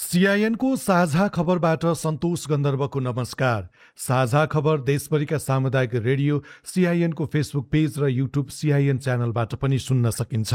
सीआईएनको साझा खबरबाट सन्तोष गन्धर्वको नमस्कार। साझा खबर देशभरिका सामुदायिक रेडियो सीआईएनको फेसबुक पेज र युट्युब सीआईएन च्यानलबाट पनि सुन्न सकिन्छ।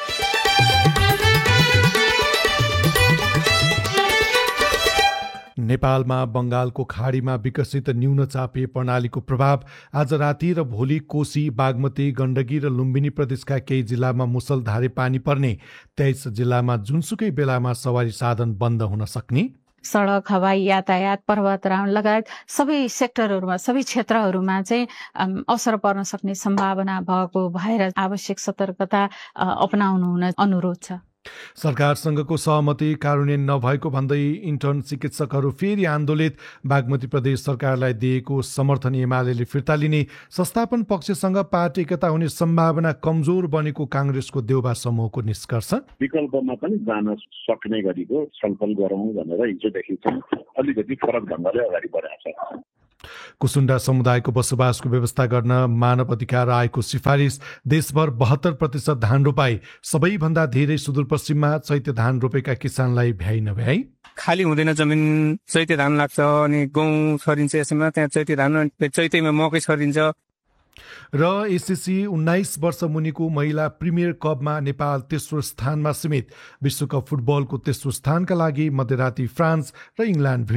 नेपालमा बंगालको खाडीमा विकसित न्यूनचापीय प्रणालीको प्रभाव आज राति र भोलि कोशी, बागमती, गण्डकी र लुम्बिनी प्रदेशका केही जिल्लामा मुसलधारे पानी पर्ने, 23 जिल्लामा जुनसुकै बेलामा सवारी साधन बन्द हुन सक्ने, सडक, हवाई यातायात, पर्वतारोहण लगायत सबै सेक्टरहरूमा, सबै क्षेत्रहरूमा चाहिँ असर पर्न सक्ने सम्भावना भएको भएर आवश्यक सतर्कता अपनाउनु हुन अनुरोध छ। सरकारसँगको सहमति कार्यान्वयन नभएको भन्दै इन्टर्न चिकित्सकहरू फेरि आन्दोलित, बागमती प्रदेश सरकारलाई दिएको समर्थन एमाले फिर्ता लिने, संस्थापन पक्षसँग पार्टी एकता हुने सम्भावना कमजोर बनेको काङ्ग्रेसको देउबा समूहको निष्कर्ष। विकल्पमा पनि जान सक्ने गरीको छलफल गरौँ भनेर हिजोदेखि चाहिँ अलिकति फरक ढङ्गले अगाडि बढाएको छ। कुसुण्डा समुदायको बसोबासको व्यवस्था गर्न मानव अधिकार आयोगको सिफारिस। देशभर 72% धान रोपाई, सबैभन्दा धेरै सुदूरपश्चिममा चैते धान रोपेका किसानलाई भ्याइ नभ्याइ। खाली हुँदैन जमिन, चैते धान लाग्छ अनि गहुँ छरिन्छ, यसमा त्यहाँ चैते धान, चैतेमा मकै छरिन्छ। र एसएससी 19 वर्ष मुनिको महिला प्रिमियर कपमा नेपाल तेस्रो स्थानमा सीमित। विश्वकप फुटबलको तेस्रो स्थानका लागि मध्यराती फ्रान्स र इङ्ल्यान्ड